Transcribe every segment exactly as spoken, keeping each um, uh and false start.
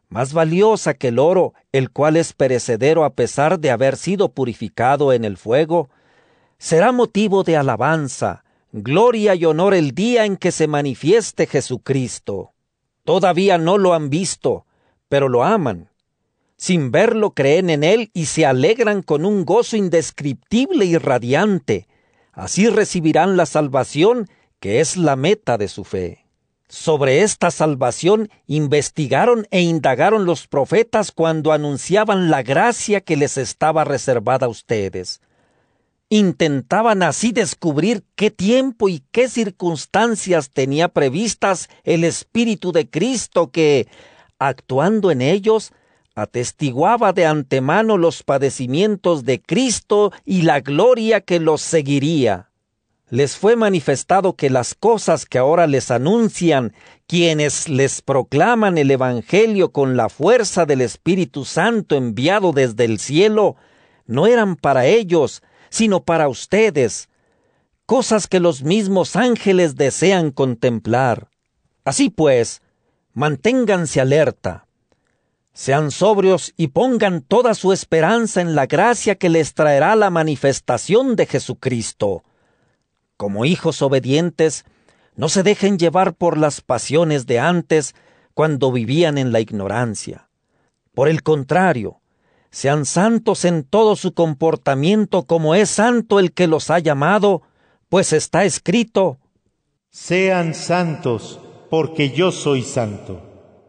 más valiosa que el oro, el cual es perecedero a pesar de haber sido purificado en el fuego, será motivo de alabanza, gloria y honor el día en que se manifieste Jesucristo. Todavía no lo han visto, pero lo aman. Sin verlo creen en Él y se alegran con un gozo indescriptible y radiante. Así recibirán la salvación que es la meta de su fe. Sobre esta salvación investigaron e indagaron los profetas cuando anunciaban la gracia que les estaba reservada a ustedes. Intentaban así descubrir qué tiempo y qué circunstancias tenía previstas el Espíritu de Cristo que, actuando en ellos, atestiguaba de antemano los padecimientos de Cristo y la gloria que los seguiría. Les fue manifestado que las cosas que ahora les anuncian quienes les proclaman el Evangelio con la fuerza del Espíritu Santo enviado desde el cielo, no eran para ellos, sino para ustedes, cosas que los mismos ángeles desean contemplar. Así pues, manténganse alerta, sean sobrios y pongan toda su esperanza en la gracia que les traerá la manifestación de Jesucristo. Como hijos obedientes, no se dejen llevar por las pasiones de antes cuando vivían en la ignorancia. Por el contrario, sean santos en todo su comportamiento como es santo el que los ha llamado, pues está escrito: sean santos, porque yo soy santo.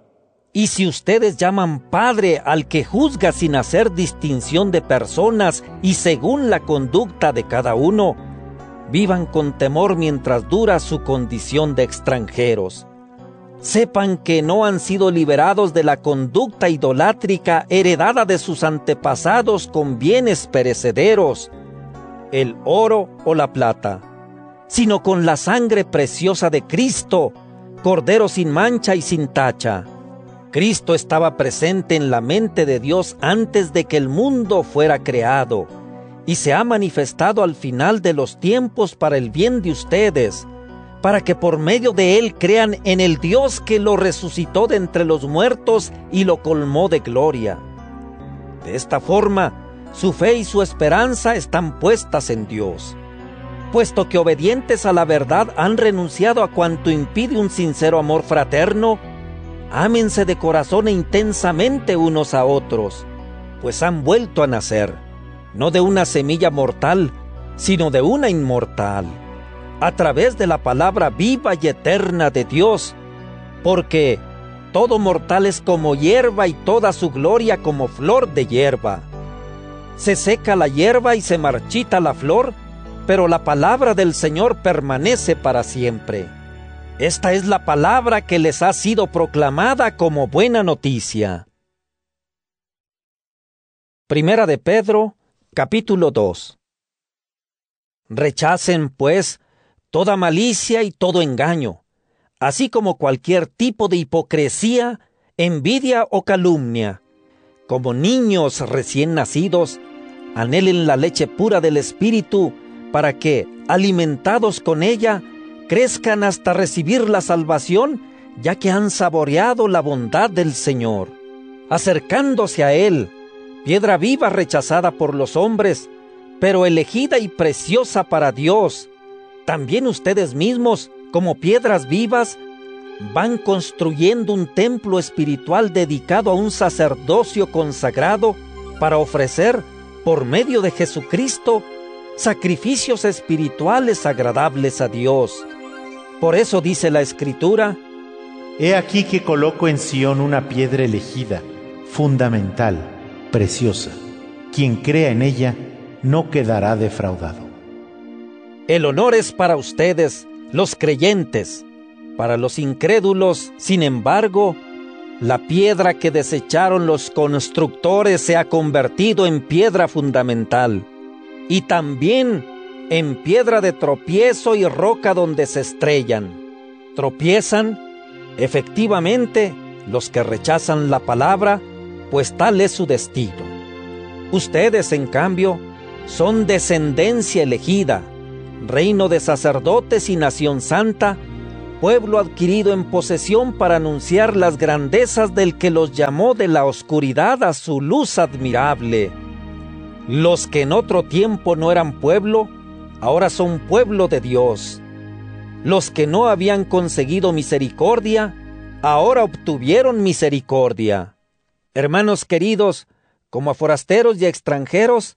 Y si ustedes llaman Padre al que juzga sin hacer distinción de personas y según la conducta de cada uno, vivan con temor mientras dura su condición de extranjeros. Sepan que no han sido liberados de la conducta idolátrica heredada de sus antepasados con bienes perecederos, el oro o la plata, sino con la sangre preciosa de Cristo, Cordero sin mancha y sin tacha. Cristo estaba presente en la mente de Dios antes de que el mundo fuera creado, y se ha manifestado al final de los tiempos para el bien de ustedes, para que por medio de Él crean en el Dios que lo resucitó de entre los muertos y lo colmó de gloria. De esta forma, su fe y su esperanza están puestas en Dios. Puesto que obedientes a la verdad han renunciado a cuanto impide un sincero amor fraterno, ámense de corazón e intensamente unos a otros, pues han vuelto a nacer, no de una semilla mortal, sino de una inmortal, a través de la palabra viva y eterna de Dios, porque todo mortal es como hierba y toda su gloria como flor de hierba. Se seca la hierba y se marchita la flor, pero la palabra del Señor permanece para siempre. Esta es la palabra que les ha sido proclamada como buena noticia. Primera de Pedro, capítulo dos. Rechacen, pues, toda malicia y todo engaño, así como cualquier tipo de hipocresía, envidia o calumnia. Como niños recién nacidos, anhelen la leche pura del Espíritu, para que, alimentados con ella, crezcan hasta recibir la salvación, ya que han saboreado la bondad del Señor. Acercándose a Él, piedra viva rechazada por los hombres, pero elegida y preciosa para Dios, también ustedes mismos, como piedras vivas, van construyendo un templo espiritual dedicado a un sacerdocio consagrado para ofrecer, por medio de Jesucristo, sacrificios espirituales agradables a Dios. Por eso dice la Escritura: He aquí que coloco en Sión una piedra elegida, fundamental, preciosa. Quien crea en ella no quedará defraudado. El honor es para ustedes, los creyentes. Para los incrédulos, sin embargo, la piedra que desecharon los constructores se ha convertido en piedra fundamental, y también en piedra de tropiezo y roca donde se estrellan. Tropiezan, efectivamente, los que rechazan la palabra, pues tal es su destino. Ustedes, en cambio, son descendencia elegida, reino de sacerdotes y nación santa, pueblo adquirido en posesión para anunciar las grandezas del que los llamó de la oscuridad a su luz admirable. Los que en otro tiempo no eran pueblo, ahora son pueblo de Dios. Los que no habían conseguido misericordia, ahora obtuvieron misericordia. Hermanos queridos, como a forasteros y extranjeros,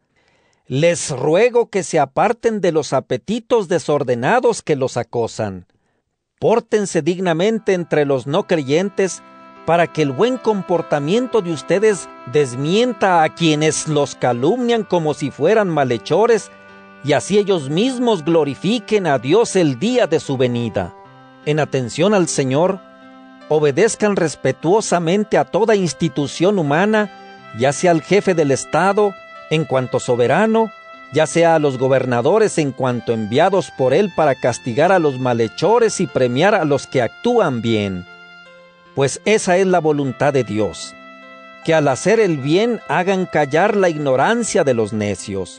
les ruego que se aparten de los apetitos desordenados que los acosan. Pórtense dignamente entre los no creyentes, para que el buen comportamiento de ustedes desmienta a quienes los calumnian como si fueran malhechores, y así ellos mismos glorifiquen a Dios el día de su venida. En atención al Señor, obedezcan respetuosamente a toda institución humana, ya sea al jefe del Estado en cuanto soberano, ya sea a los gobernadores en cuanto enviados por él para castigar a los malhechores y premiar a los que actúan bien. Pues esa es la voluntad de Dios, que al hacer el bien hagan callar la ignorancia de los necios.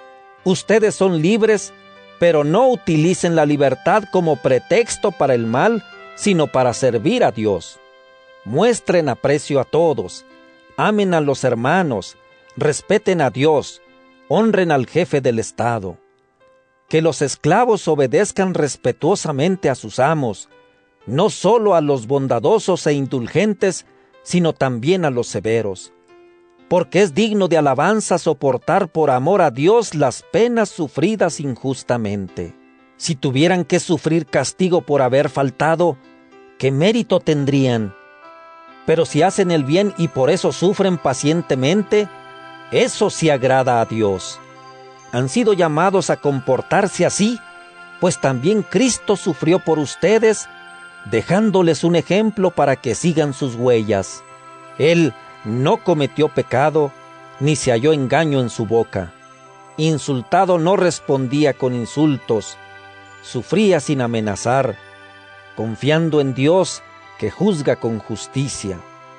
Ustedes son libres, pero no utilicen la libertad como pretexto para el mal, sino para servir a Dios. Muestren aprecio a todos, amen a los hermanos, respeten a Dios, honren al jefe del Estado. Que los esclavos obedezcan respetuosamente a sus amos, no solo a los bondadosos e indulgentes, sino también a los severos. Porque es digno de alabanza soportar por amor a Dios las penas sufridas injustamente. Si tuvieran que sufrir castigo por haber faltado, ¿qué mérito tendrían? Pero si hacen el bien y por eso sufren pacientemente, eso sí agrada a Dios. Han sido llamados a comportarse así, pues también Cristo sufrió por ustedes, dejándoles un ejemplo para que sigan sus huellas. Él no cometió pecado, ni se halló engaño en su boca. Insultado no respondía con insultos, sufría sin amenazar, confiando en Dios que juzga con justicia.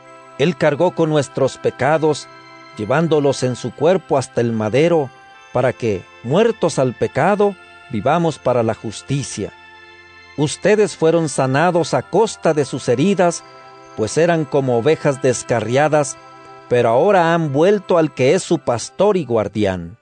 Él cargó con nuestros pecados, llevándolos en su cuerpo hasta el madero, para que, muertos al pecado, vivamos para la justicia. Ustedes fueron sanados a costa de sus heridas, pues eran como ovejas descarriadas, pero ahora han vuelto al que es su pastor y guardián.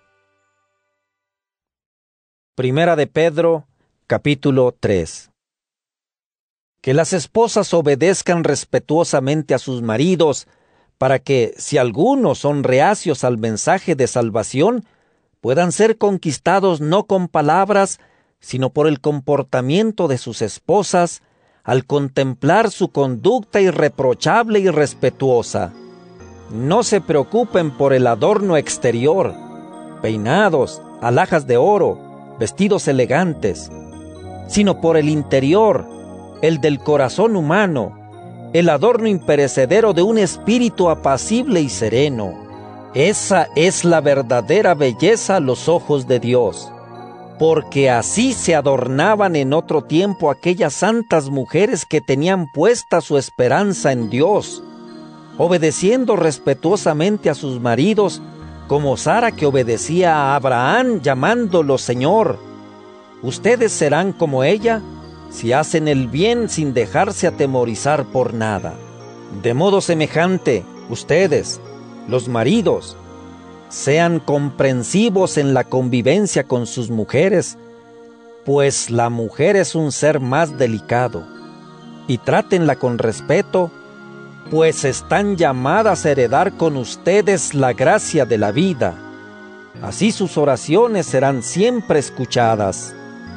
Primera de Pedro, capítulo tres. Que las esposas obedezcan respetuosamente a sus maridos, para que, si algunos son reacios al mensaje de salvación, puedan ser conquistados no con palabras, sino por el comportamiento de sus esposas, al contemplar su conducta irreprochable y respetuosa. No se preocupen por el adorno exterior, peinados, alhajas de oro, vestidos elegantes, sino por el interior, el del corazón humano, el adorno imperecedero de un espíritu apacible y sereno. Esa es la verdadera belleza a los ojos de Dios, porque así se adornaban en otro tiempo aquellas santas mujeres que tenían puesta su esperanza en Dios, obedeciendo respetuosamente a sus maridos, como Sara, que obedecía a Abraham llamándolo Señor. Ustedes serán como ella, si hacen el bien sin dejarse atemorizar por nada. De modo semejante, ustedes, los maridos, sean comprensivos en la convivencia con sus mujeres, pues la mujer es un ser más delicado, y trátenla con respeto, pues están llamadas a heredar con ustedes la gracia de la vida. Así sus oraciones serán siempre escuchadas.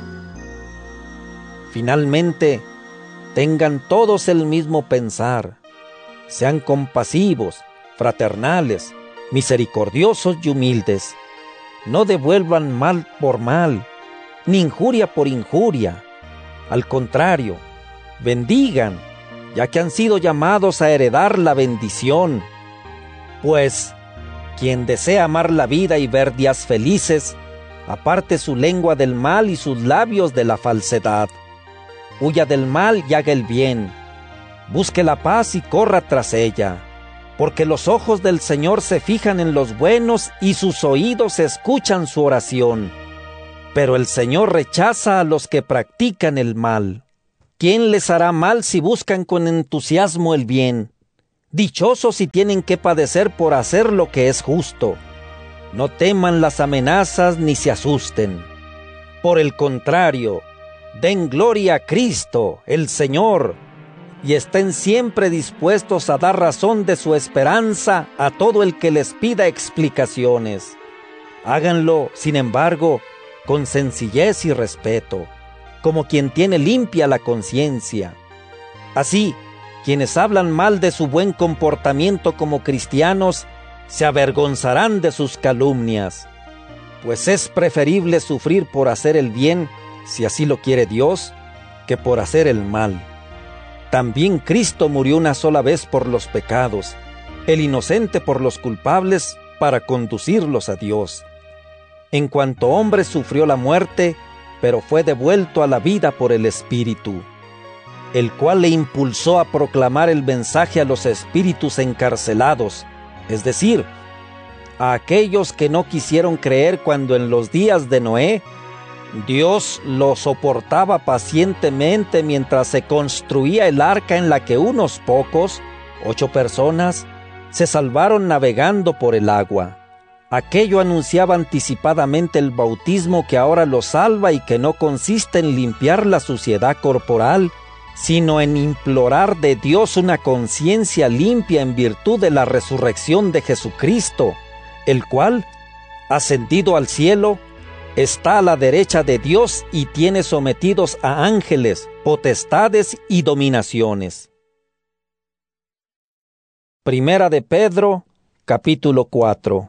Finalmente, tengan todos el mismo pensar, sean compasivos, fraternales, misericordiosos y humildes. No devuelvan mal por mal, ni injuria por injuria. Al contrario, bendigan, ya que han sido llamados a heredar la bendición. Pues, quien desea amar la vida y ver días felices, aparte su lengua del mal y sus labios de la falsedad. Huya del mal y haga el bien. Busque la paz y corra tras ella, porque los ojos del Señor se fijan en los buenos y sus oídos escuchan su oración. Pero el Señor rechaza a los que practican el mal. ¿quién les hará mal si buscan con entusiasmo el bien? Dichosos si tienen que padecer por hacer lo que es justo. No teman las amenazas ni se asusten. Por el contrario, den gloria a Cristo, el Señor, y estén siempre dispuestos a dar razón de su esperanza a todo el que les pida explicaciones. Háganlo, sin embargo, con sencillez y respeto, como quien tiene limpia la conciencia. Así, quienes hablan mal de su buen comportamiento como cristianos, se avergonzarán de sus calumnias, pues es preferible sufrir por hacer el bien, si así lo quiere Dios, que por hacer el mal. También Cristo murió una sola vez por los pecados, el inocente por los culpables, para conducirlos a Dios. En cuanto hombre sufrió la muerte, pero fue devuelto a la vida por el Espíritu, el cual le impulsó a proclamar el mensaje a los espíritus encarcelados, es decir, a aquellos que no quisieron creer cuando en los días de Noé, Dios lo soportaba pacientemente mientras se construía el arca en la que unos pocos, ocho personas, se salvaron navegando por el agua. Aquello anunciaba anticipadamente el bautismo que ahora los salva y que no consiste en limpiar la suciedad corporal, sino en implorar de Dios una conciencia limpia en virtud de la resurrección de Jesucristo, el cual, ascendido al cielo, está a la derecha de Dios y tiene sometidos a ángeles, potestades y dominaciones. Primera de Pedro, capítulo cuatro.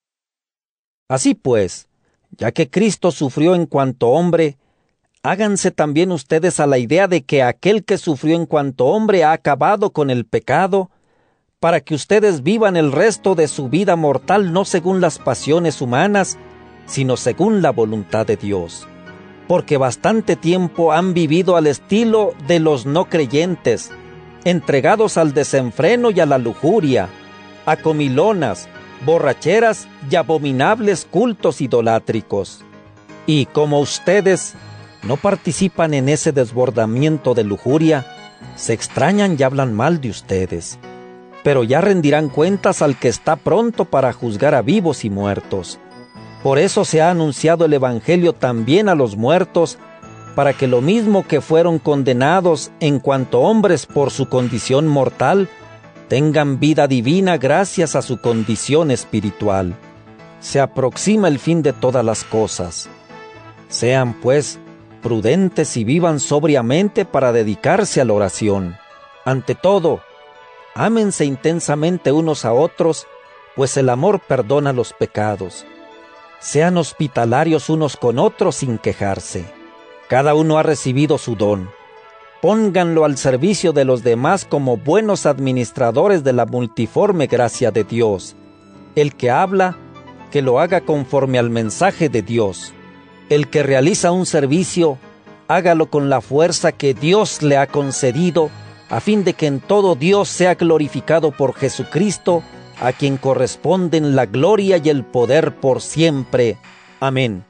Así pues, ya que Cristo sufrió en cuanto hombre, háganse también ustedes a la idea de que aquel que sufrió en cuanto hombre ha acabado con el pecado, para que ustedes vivan el resto de su vida mortal no según las pasiones humanas, sino según la voluntad de Dios. Porque bastante tiempo han vivido al estilo de los no creyentes, entregados al desenfreno y a la lujuria, a comilonas, borracheras y abominables cultos idolátricos. Y como ustedes no participan en ese desbordamiento de lujuria, se extrañan y hablan mal de ustedes. Pero ya rendirán cuentas al que está pronto para juzgar a vivos y muertos. Por eso se ha anunciado el Evangelio también a los muertos, para que lo mismo que fueron condenados en cuanto hombres por su condición mortal, tengan vida divina gracias a su condición espiritual. Se aproxima el fin de todas las cosas. Sean, pues, prudentes y vivan sobriamente para dedicarse a la oración. Ante todo, ámense intensamente unos a otros, pues el amor perdona los pecados. Sean hospitalarios unos con otros sin quejarse. Cada uno ha recibido su don. Pónganlo al servicio de los demás como buenos administradores de la multiforme gracia de Dios. El que habla, que lo haga conforme al mensaje de Dios. El que realiza un servicio, hágalo con la fuerza que Dios le ha concedido, a fin de que en todo Dios sea glorificado por Jesucristo, a quien corresponden la gloria y el poder por siempre. Amén.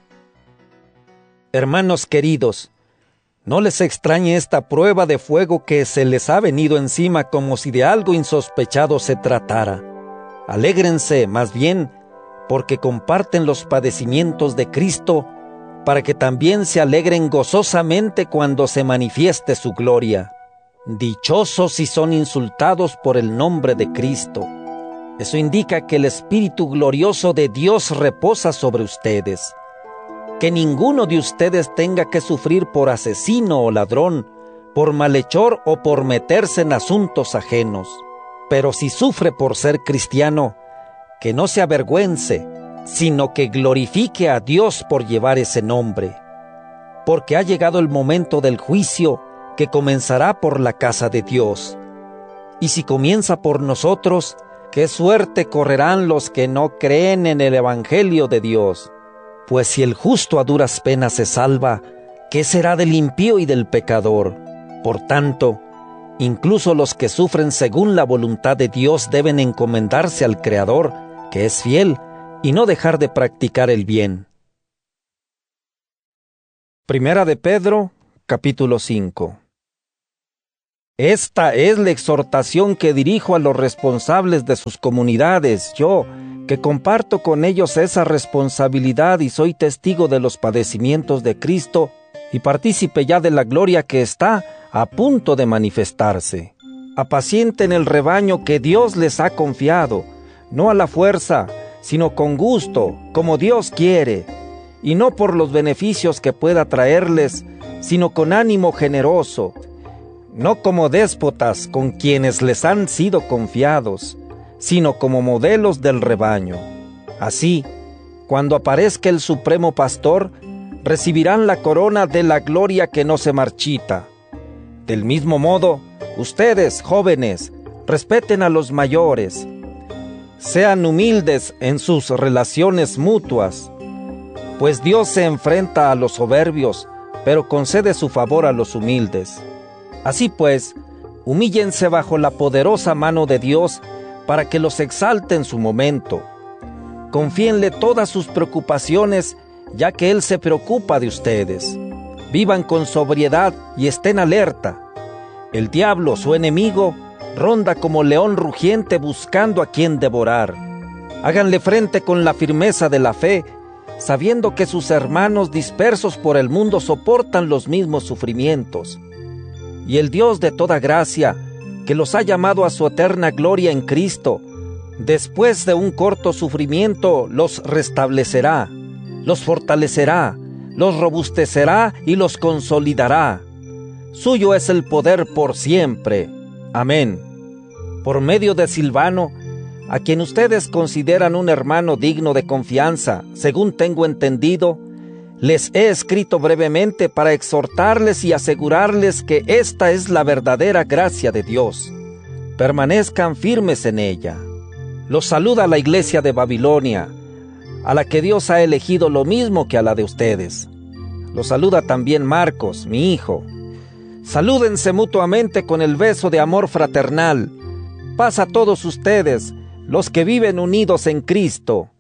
Hermanos queridos, no les extrañe esta prueba de fuego que se les ha venido encima como si de algo insospechado se tratara. Alégrense, más bien, porque comparten los padecimientos de Cristo, para que también se alegren gozosamente cuando se manifieste su gloria. Dichosos si son insultados por el nombre de Cristo. Eso indica que el Espíritu glorioso de Dios reposa sobre ustedes. Que ninguno de ustedes tenga que sufrir por asesino o ladrón, por malhechor o por meterse en asuntos ajenos. Pero si sufre por ser cristiano, que no se avergüence, sino que glorifique a Dios por llevar ese nombre. Porque ha llegado el momento del juicio que comenzará por la casa de Dios. Y si comienza por nosotros, qué suerte correrán los que no creen en el Evangelio de Dios. Pues si el justo a duras penas se salva, ¿qué será del impío y del pecador? Por tanto, incluso los que sufren según la voluntad de Dios deben encomendarse al Creador, que es fiel, y no dejar de practicar el bien. Primera de Pedro, capítulo cinco. Esta es la exhortación que dirijo a los responsables de sus comunidades, yo, que comparto con ellos esa responsabilidad y soy testigo de los padecimientos de Cristo y partícipe ya de la gloria que está a punto de manifestarse. Apacienten el rebaño que Dios les ha confiado, no a la fuerza, sino con gusto, como Dios quiere, y no por los beneficios que pueda traerles, sino con ánimo generoso, no como déspotas con quienes les han sido confiados, sino como modelos del rebaño. Así, cuando aparezca el Supremo Pastor, recibirán la corona de la gloria que no se marchita. Del mismo modo, ustedes, jóvenes, respeten a los mayores. Sean humildes en sus relaciones mutuas, pues Dios se enfrenta a los soberbios, pero concede su favor a los humildes. Así pues, humíllense bajo la poderosa mano de Dios para que los exalte en su momento. Confíenle todas sus preocupaciones, ya que Él se preocupa de ustedes. Vivan con sobriedad y estén alerta. El diablo, su enemigo, ronda como león rugiente buscando a quien devorar. Háganle frente con la firmeza de la fe, sabiendo que sus hermanos dispersos por el mundo soportan los mismos sufrimientos. Y el Dios de toda gracia, que los ha llamado a su eterna gloria en Cristo, después de un corto sufrimiento los restablecerá, los fortalecerá, los robustecerá y los consolidará. Suyo es el poder por siempre. Amén. Por medio de Silvano, a quien ustedes consideran un hermano digno de confianza, según tengo entendido, les he escrito brevemente para exhortarles y asegurarles que esta es la verdadera gracia de Dios. Permanezcan firmes en ella. Los saluda la iglesia de Babilonia, a la que Dios ha elegido lo mismo que a la de ustedes. Los saluda también Marcos, mi hijo. Salúdense mutuamente con el beso de amor fraternal. Paz a todos ustedes, los que viven unidos en Cristo.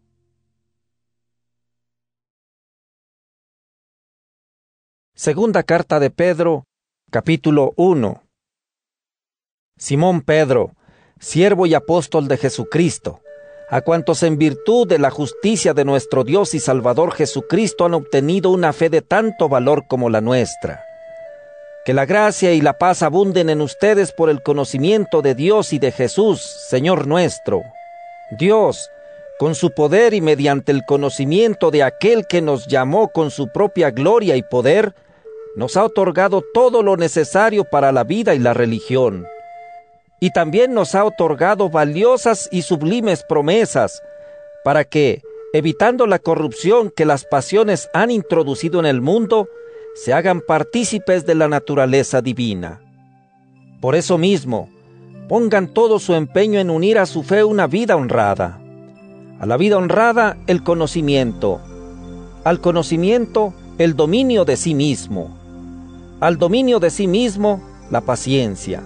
Segunda carta de Pedro, capítulo uno. Simón Pedro, siervo y apóstol de Jesucristo, a cuantos en virtud de la justicia de nuestro Dios y Salvador Jesucristo han obtenido una fe de tanto valor como la nuestra. Que la gracia y la paz abunden en ustedes por el conocimiento de Dios y de Jesús, Señor nuestro. Dios, con su poder y mediante el conocimiento de aquel que nos llamó con su propia gloria y poder, nos ha otorgado todo lo necesario para la vida y la religión. Y también nos ha otorgado valiosas y sublimes promesas, para que, evitando la corrupción que las pasiones han introducido en el mundo, se hagan partícipes de la naturaleza divina. Por eso mismo, pongan todo su empeño en unir a su fe una vida honrada. A la vida honrada, el conocimiento. Al conocimiento, el dominio de sí mismo. Al dominio de sí mismo, la paciencia.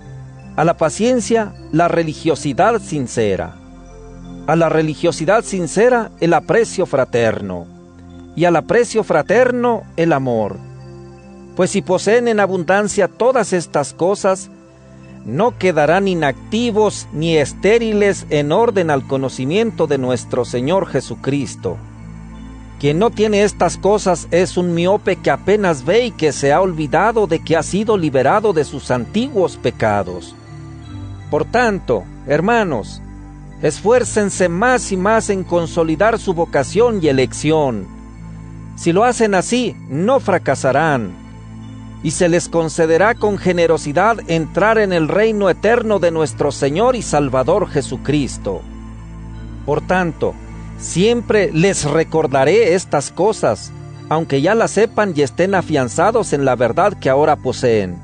A la paciencia, la religiosidad sincera. A la religiosidad sincera, el aprecio fraterno. Y al aprecio fraterno, el amor. Pues si poseen en abundancia todas estas cosas, no quedarán inactivos ni estériles en orden al conocimiento de nuestro Señor Jesucristo. Quien no tiene estas cosas es un miope que apenas ve y que se ha olvidado de que ha sido liberado de sus antiguos pecados. Por tanto, hermanos, esfuércense más y más en consolidar su vocación y elección. Si lo hacen así, no fracasarán, y se les concederá con generosidad entrar en el reino eterno de nuestro Señor y Salvador Jesucristo. Por tanto, siempre les recordaré estas cosas, aunque ya las sepan y estén afianzados en la verdad que ahora poseen.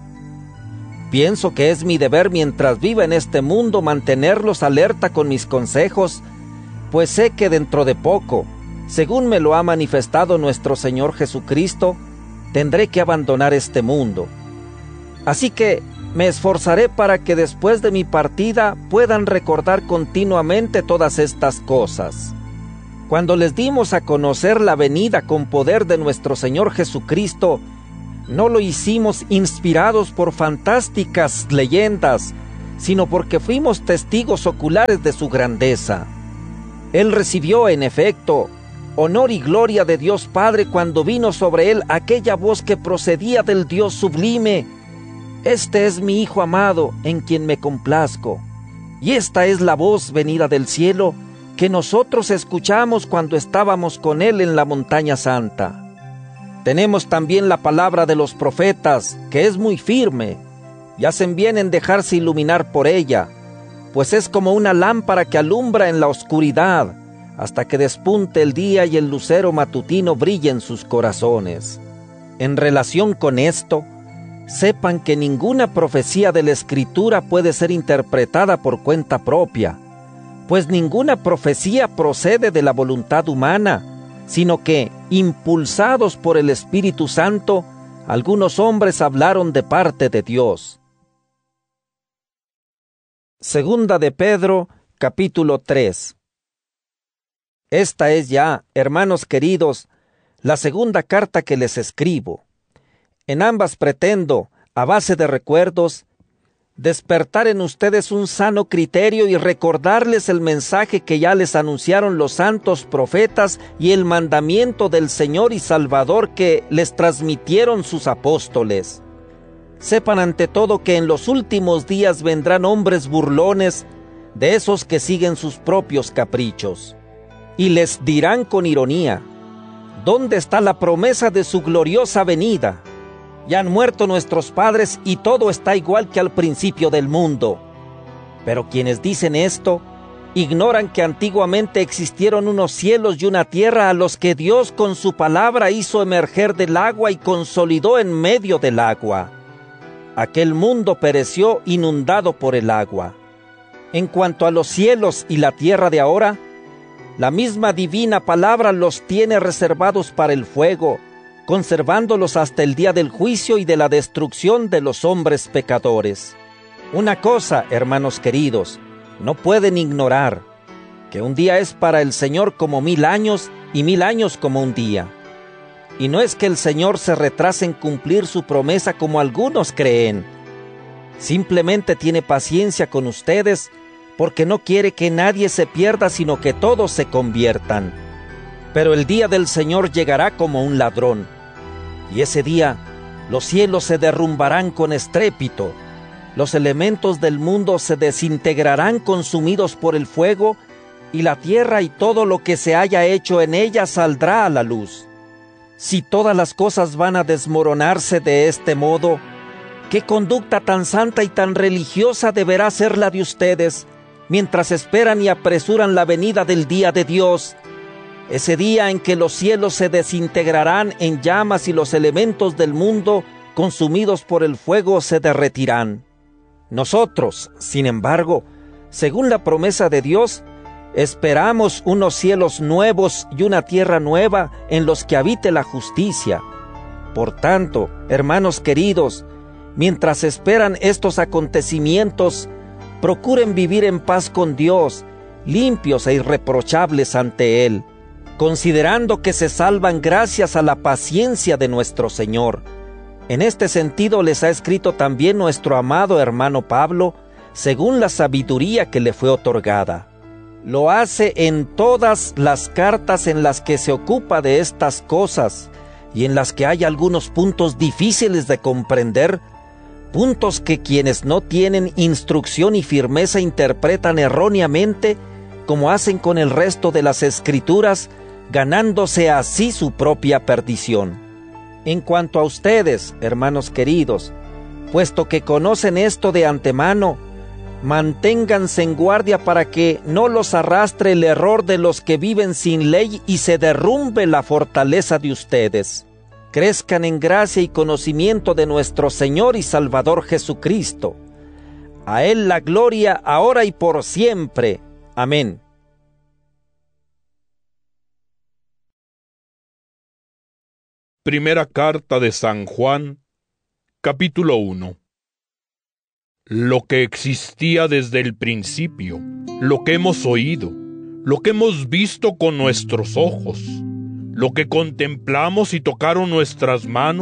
Pienso que es mi deber mientras viva en este mundo mantenerlos alerta con mis consejos, pues sé que dentro de poco, según me lo ha manifestado nuestro Señor Jesucristo, tendré que abandonar este mundo. Así que me esforzaré para que después de mi partida puedan recordar continuamente todas estas cosas. Cuando les dimos a conocer la venida con poder de nuestro Señor Jesucristo, No lo hicimos inspirados por fantásticas leyendas, sino porque fuimos testigos oculares de su grandeza. Él recibió, en efecto, honor y gloria de Dios Padre cuando vino sobre él aquella voz que procedía del Dios sublime: Este es mi Hijo amado, en quien me complazco. Y esta es la voz venida del cielo que nosotros escuchamos cuando estábamos con él en la montaña santa. Tenemos también la palabra de los profetas, que es muy firme, y hacen bien en dejarse iluminar por ella, pues es como una lámpara que alumbra en la oscuridad, hasta que despunte el día y el lucero matutino brille en sus corazones. En relación con esto, sepan que ninguna profecía de la Escritura puede ser interpretada por cuenta propia, pues ninguna profecía procede de la voluntad humana, sino que, impulsados por el Espíritu Santo, algunos hombres hablaron de parte de Dios. Segunda de Pedro, capítulo tres. Esta es ya, hermanos queridos, la segunda carta que les escribo. En ambas pretendo, a base de recuerdos, despertar en ustedes un sano criterio y recordarles el mensaje que ya les anunciaron los santos profetas y el mandamiento del Señor y Salvador que les transmitieron sus apóstoles. Sepan ante todo que en los últimos días vendrán hombres burlones, de esos que siguen sus propios caprichos, y les dirán con ironía: ¿dónde está la promesa de su gloriosa venida? Ya han muerto nuestros padres y todo está igual que al principio del mundo. Pero quienes dicen esto, ignoran que antiguamente existieron unos cielos y una tierra a los que Dios con su palabra hizo emerger del agua y consolidó en medio del agua. Aquel mundo pereció inundado por el agua. En cuanto a los cielos y la tierra de ahora, la misma divina palabra los tiene reservados para el fuego, conservándolos hasta el día del juicio y de la destrucción de los hombres pecadores. Una cosa, hermanos queridos, no pueden ignorar, que un día es para el Señor como mil años y mil años como un día. Y no es que el Señor se retrase en cumplir su promesa como algunos creen. Simplemente tiene paciencia con ustedes porque no quiere que nadie se pierda, sino que todos se conviertan. Pero el día del Señor llegará como un ladrón, y ese día los cielos se derrumbarán con estrépito, los elementos del mundo se desintegrarán consumidos por el fuego, y la tierra y todo lo que se haya hecho en ella saldrá a la luz. Si todas las cosas van a desmoronarse de este modo, ¿qué conducta tan santa y tan religiosa deberá ser la de ustedes, mientras esperan y apresuran la venida del día de Dios? Ese día en que los cielos se desintegrarán en llamas y los elementos del mundo, consumidos por el fuego, se derretirán. Nosotros, sin embargo, según la promesa de Dios, esperamos unos cielos nuevos y una tierra nueva en los que habite la justicia. Por tanto, hermanos queridos, mientras esperan estos acontecimientos, procuren vivir en paz con Dios, limpios e irreprochables ante Él, considerando que se salvan gracias a la paciencia de nuestro Señor. En este sentido les ha escrito también nuestro amado hermano Pablo, según la sabiduría que le fue otorgada. Lo hace en todas las cartas en las que se ocupa de estas cosas y en las que hay algunos puntos difíciles de comprender, puntos que quienes no tienen instrucción y firmeza interpretan erróneamente, como hacen con el resto de las Escrituras, ganándose así su propia perdición. En cuanto a ustedes, hermanos queridos, puesto que conocen esto de antemano, manténganse en guardia para que no los arrastre el error de los que viven sin ley y se derrumbe la fortaleza de ustedes. Crezcan en gracia y conocimiento de nuestro Señor y Salvador Jesucristo. A Él la gloria ahora y por siempre. Amén. Primera carta de San Juan, capítulo uno. Lo que existía desde el principio, lo que hemos oído, lo que hemos visto con nuestros ojos, lo que contemplamos y tocaron nuestras manos,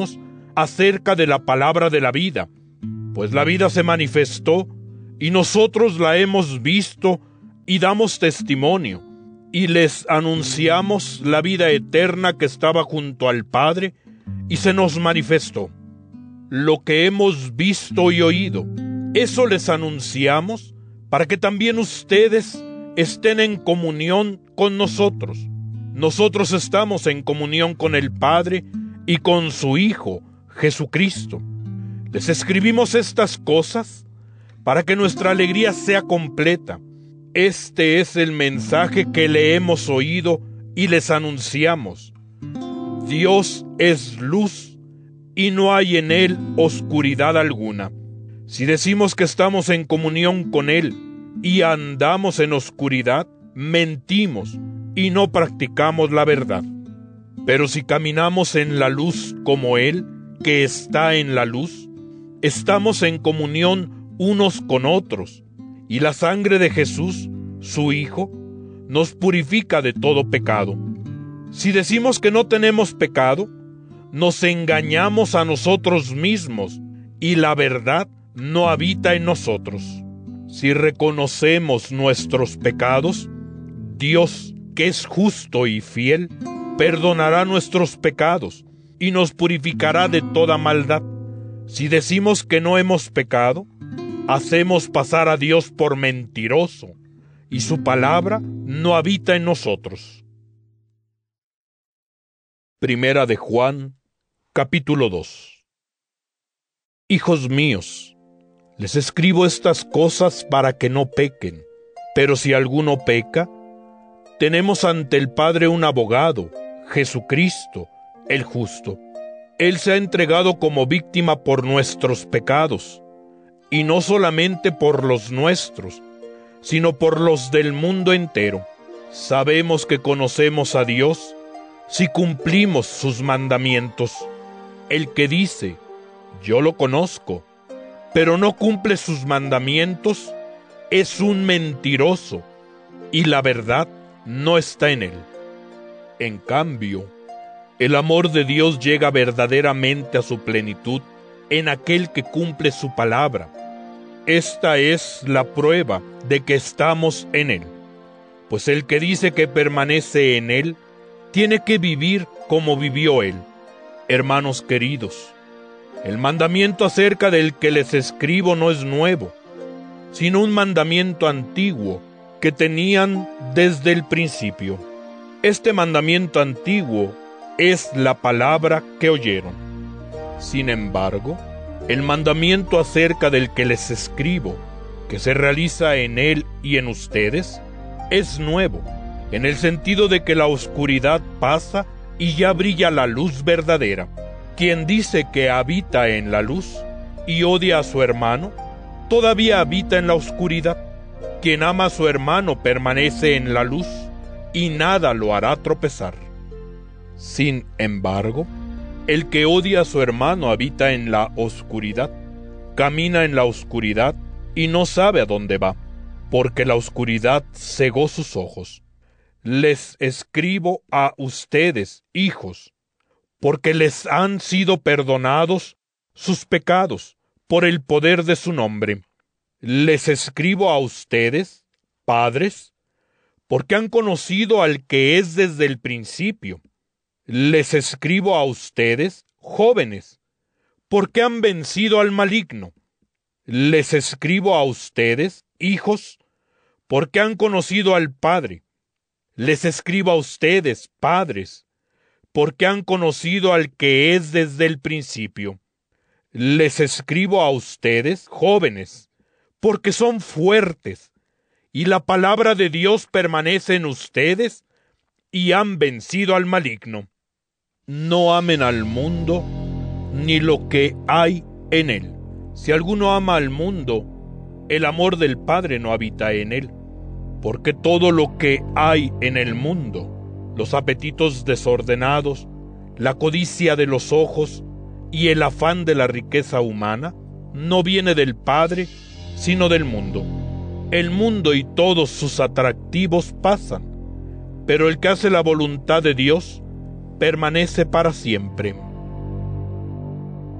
acerca de la palabra de la vida, pues la vida se manifestó y nosotros la hemos visto y damos testimonio, y les anunciamos la vida eterna que estaba junto al Padre y se nos manifestó. Lo que hemos visto y oído, eso les anunciamos para que también ustedes estén en comunión con nosotros. Nosotros estamos en comunión con el Padre y con su Hijo, Jesucristo. Les escribimos estas cosas para que nuestra alegría sea completa. Este es el mensaje que le hemos oído y les anunciamos. Dios es luz y no hay en él oscuridad alguna. Si decimos que estamos en comunión con él y andamos en oscuridad, mentimos y no practicamos la verdad. Pero si caminamos en la luz como él, que está en la luz, estamos en comunión unos con otros, y la sangre de Jesús, su Hijo, nos purifica de todo pecado. Si decimos que no tenemos pecado, nos engañamos a nosotros mismos, y la verdad no habita en nosotros. Si reconocemos nuestros pecados, Dios, que es justo y fiel, perdonará nuestros pecados y nos purificará de toda maldad. Si decimos que no hemos pecado, hacemos pasar a Dios por mentiroso, y su palabra no habita en nosotros. Primera de Juan, capítulo dos. Hijos míos, les escribo estas cosas para que no pequen, pero si alguno peca, tenemos ante el Padre un abogado, Jesucristo, el justo. Él se ha entregado como víctima por nuestros pecados, y no solamente por los nuestros, sino por los del mundo entero. Sabemos que conocemos a Dios si cumplimos sus mandamientos. El que dice, yo lo conozco, pero no cumple sus mandamientos, es un mentiroso, y la verdad no está en él. En cambio, el amor de Dios llega verdaderamente a su plenitud en aquel que cumple su palabra. Esta es la prueba de que estamos en él, pues el que dice que permanece en él, tiene que vivir como vivió él. Hermanos queridos, el mandamiento acerca del que les escribo no es nuevo, sino un mandamiento antiguo que tenían desde el principio. Este mandamiento antiguo es la palabra que oyeron. Sin embargo, el mandamiento acerca del que les escribo, que se realiza en él y en ustedes, es nuevo, en el sentido de que la oscuridad pasa y ya brilla la luz verdadera. Quien dice que habita en la luz y odia a su hermano, todavía habita en la oscuridad. Quien ama a su hermano permanece en la luz, y nada lo hará tropezar. Sin embargo, el que odia a su hermano habita en la oscuridad, camina en la oscuridad y no sabe a dónde va, porque la oscuridad cegó sus ojos. Les escribo a ustedes, hijos, porque les han sido perdonados sus pecados por el poder de su nombre. Les escribo a ustedes, padres, porque han conocido al que es desde el principio. Les escribo a ustedes, jóvenes, porque han vencido al maligno. Les escribo a ustedes, hijos, porque han conocido al Padre. Les escribo a ustedes, padres, porque han conocido al que es desde el principio. Les escribo a ustedes, jóvenes, porque son fuertes, y la palabra de Dios permanece en ustedes, y han vencido al maligno. No amen al mundo, ni lo que hay en él. Si alguno ama al mundo, el amor del Padre no habita en él, porque todo lo que hay en el mundo, los apetitos desordenados, la codicia de los ojos y el afán de la riqueza humana, no viene del Padre, sino del mundo. El mundo y todos sus atractivos pasan, pero el que hace la voluntad de Dios permanece para siempre.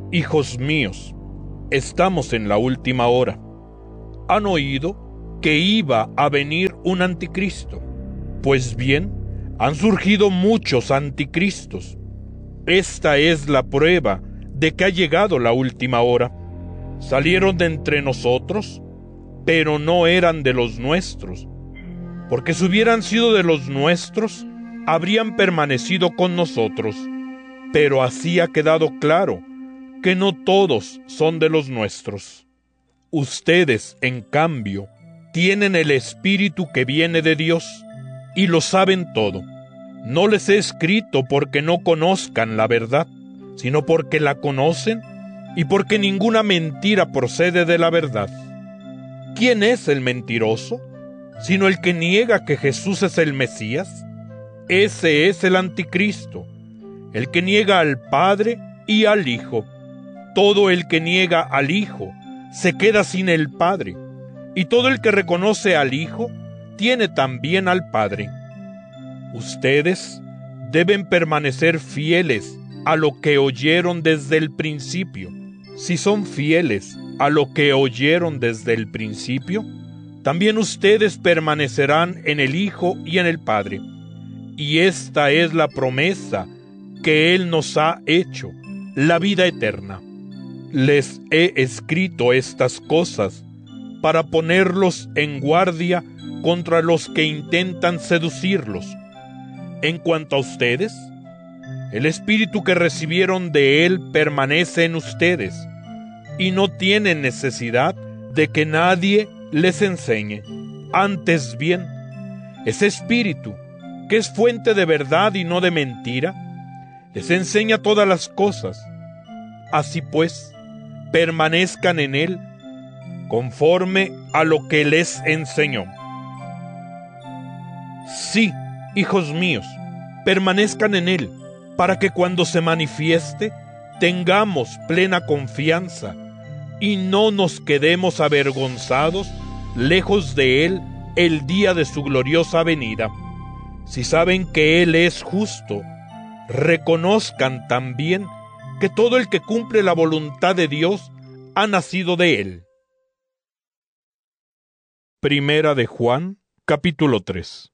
Hijos míos, estamos en la última hora. ¿Han oído que iba a venir un anticristo? Pues bien, han surgido muchos anticristos. Esta es la prueba de que ha llegado la última hora. Salieron de entre nosotros, pero no eran de los nuestros, porque si hubieran sido de los nuestros, habrían permanecido con nosotros. Pero así ha quedado claro que no todos son de los nuestros. Ustedes, en cambio, tienen el Espíritu que viene de Dios, y lo saben todo. No les he escrito porque no conozcan la verdad, sino porque la conocen y porque ninguna mentira procede de la verdad. ¿Quién es el mentiroso? Sino el que niega que Jesús es el Mesías. Ese es el anticristo, el que niega al Padre y al Hijo. Todo el que niega al Hijo se queda sin el Padre, y todo el que reconoce al Hijo tiene también al Padre. Ustedes deben permanecer fieles a lo que oyeron desde el principio. Si son fieles a lo que oyeron desde el principio, también ustedes permanecerán en el Hijo y en el Padre. Y esta es la promesa que Él nos ha hecho, la vida eterna. Les he escrito estas cosas para ponerlos en guardia contra los que intentan seducirlos. En cuanto a ustedes, el Espíritu que recibieron de Él permanece en ustedes, y no tienen necesidad de que nadie les enseñe. Antes bien, ese Espíritu, que es fuente de verdad y no de mentira, les enseña todas las cosas. Así pues, permanezcan en Él conforme a lo que les enseñó. Sí, hijos míos, permanezcan en Él, para que cuando se manifieste tengamos plena confianza y no nos quedemos avergonzados lejos de Él el día de su gloriosa venida. Si saben que Él es justo, reconozcan también que todo el que cumple la voluntad de Dios ha nacido de Él. Primera de Juan, capítulo tres.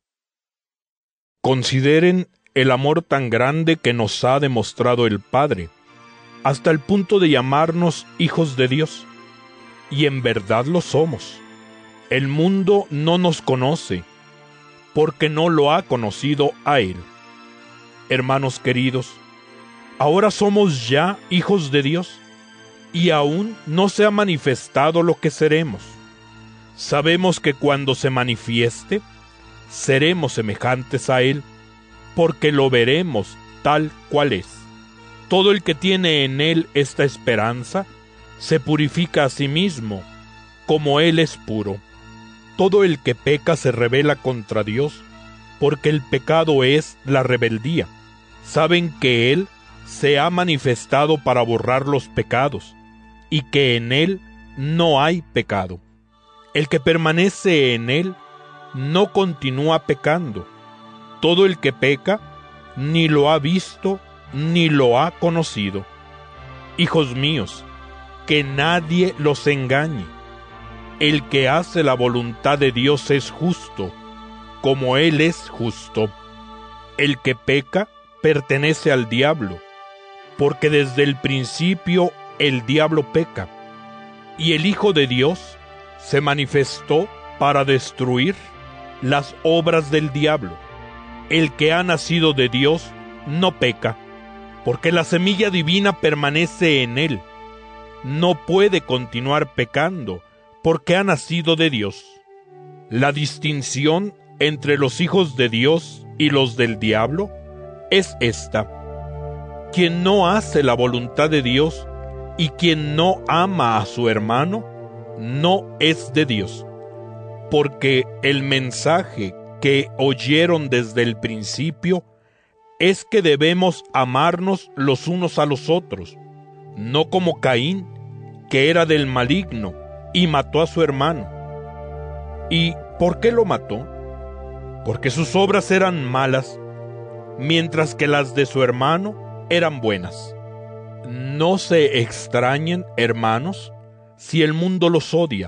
Consideren el amor tan grande que nos ha demostrado el Padre, hasta el punto de llamarnos hijos de Dios. Y en verdad lo somos. El mundo no nos conoce, porque no lo ha conocido a Él. Hermanos queridos, ahora somos ya hijos de Dios, y aún no se ha manifestado lo que seremos. Sabemos que cuando se manifieste, seremos semejantes a Él, porque lo veremos tal cual es. Todo el que tiene en Él esta esperanza, se purifica a sí mismo, como Él es puro. Todo el que peca se rebela contra Dios, porque el pecado es la rebeldía. Saben que Él se ha manifestado para borrar los pecados, y que en Él no hay pecado. El que permanece en Él no continúa pecando. Todo el que peca ni lo ha visto ni lo ha conocido. Hijos míos, que nadie los engañe. El que hace la voluntad de Dios es justo, como Él es justo. El que peca pertenece al diablo, porque desde el principio el diablo peca, y el Hijo de Dios se manifestó para destruir las obras del diablo. El que ha nacido de Dios no peca, porque la semilla divina permanece en él. No puede continuar pecando, porque ha nacido de Dios. La distinción entre los hijos de Dios y los del diablo es esta: quien no hace la voluntad de Dios y quien no ama a su hermano, no es de Dios, porque el mensaje que oyeron desde el principio es que debemos amarnos los unos a los otros, no como Caín, que era del maligno y mató a su hermano. ¿Y por qué lo mató? Porque sus obras eran malas, mientras que las de su hermano eran buenas. No se extrañen, hermanos, si el mundo los odia.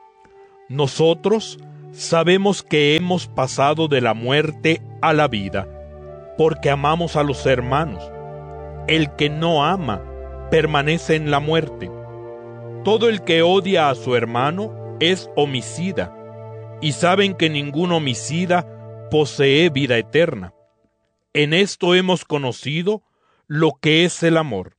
Nosotros sabemos que hemos pasado de la muerte a la vida, porque amamos a los hermanos. El que no ama permanece en la muerte. Todo el que odia a su hermano es homicida, y saben que ningún homicida posee vida eterna. En esto hemos conocido lo que es el amor,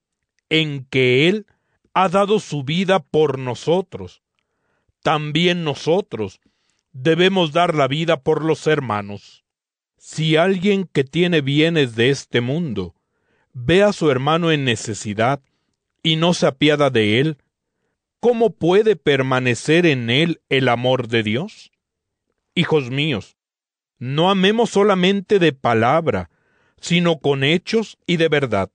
en que Él ha dado su vida por nosotros. También nosotros debemos dar la vida por los hermanos. Si alguien que tiene bienes de este mundo ve a su hermano en necesidad y no se apiada de él, ¿cómo puede permanecer en él el amor de Dios? Hijos míos, no amemos solamente de palabra, sino con hechos y de verdad.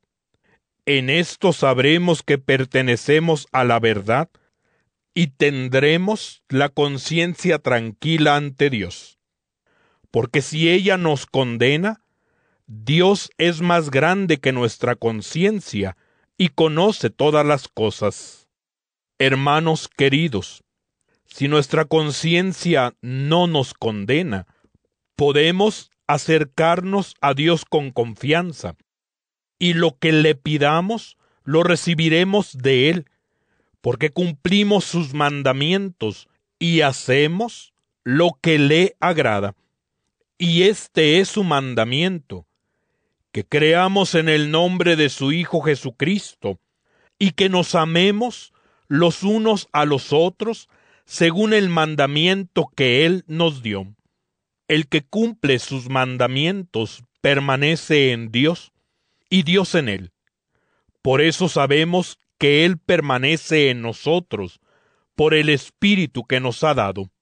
En esto sabremos que pertenecemos a la verdad y tendremos la conciencia tranquila ante Dios. Porque si ella nos condena, Dios es más grande que nuestra conciencia y conoce todas las cosas. Hermanos queridos, si nuestra conciencia no nos condena, podemos acercarnos a Dios con confianza, y lo que le pidamos lo recibiremos de Él, porque cumplimos sus mandamientos y hacemos lo que le agrada. Y este es su mandamiento, que creamos en el nombre de su Hijo Jesucristo, y que nos amemos los unos a los otros, según el mandamiento que Él nos dio. El que cumple sus mandamientos permanece en Dios, y Dios en él. Por eso sabemos que Él permanece en nosotros, por el Espíritu que nos ha dado.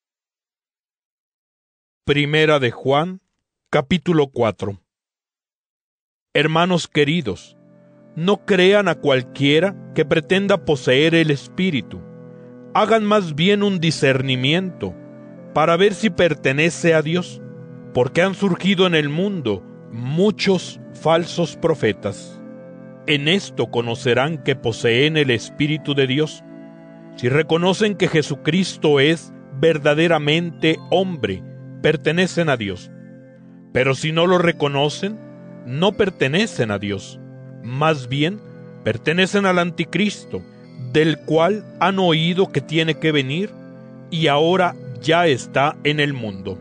Primera de Juan, capítulo cuatro. Hermanos queridos, no crean a cualquiera que pretenda poseer el Espíritu. Hagan más bien un discernimiento, para ver si pertenece a Dios, porque han surgido en el mundo muchos falsos profetas. En esto conocerán que poseen el Espíritu de Dios, si reconocen que Jesucristo es verdaderamente hombre, pertenecen a Dios. Pero si no lo reconocen, no pertenecen a Dios, más bien pertenecen al Anticristo, del cual han oído que tiene que venir y ahora ya está en el mundo.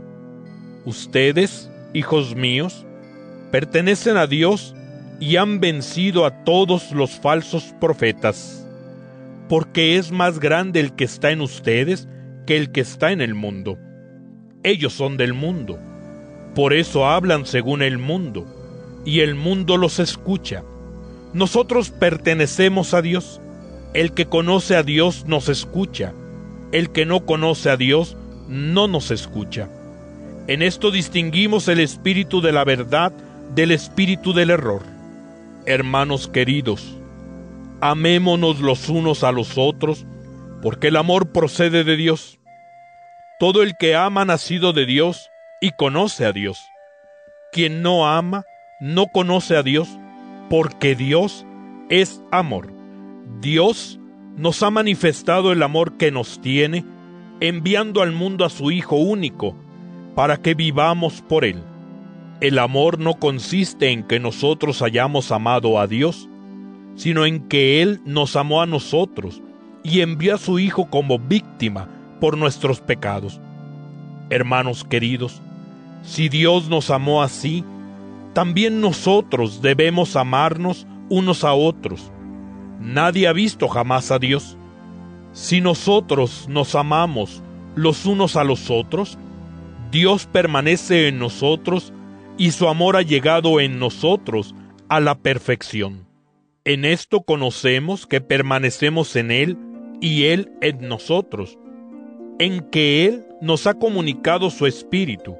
Ustedes, hijos míos, pertenecen a Dios y han vencido a todos los falsos profetas, porque es más grande el que está en ustedes que el que está en el mundo. Ellos son del mundo, por eso hablan según el mundo, y el mundo los escucha. Nosotros pertenecemos a Dios. El que conoce a Dios nos escucha. El que no conoce a Dios no nos escucha. En esto distinguimos el espíritu de la verdad del espíritu del error. Hermanos queridos, amémonos los unos a los otros, porque el amor procede de Dios. Todo el que ama ha nacido de Dios y conoce a Dios. Quien no ama no conoce a Dios, porque Dios es amor. Dios nos ha manifestado el amor que nos tiene, enviando al mundo a su Hijo único, para que vivamos por Él. El amor no consiste en que nosotros hayamos amado a Dios, sino en que Él nos amó a nosotros y envió a su Hijo como víctima por nuestros pecados. Hermanos queridos, si Dios nos amó así, también nosotros debemos amarnos unos a otros. Nadie ha visto jamás a Dios. Si nosotros nos amamos los unos a los otros, Dios permanece en nosotros y su amor ha llegado en nosotros a la perfección. En esto conocemos que permanecemos en Él y Él en nosotros, en que Él nos ha comunicado su Espíritu.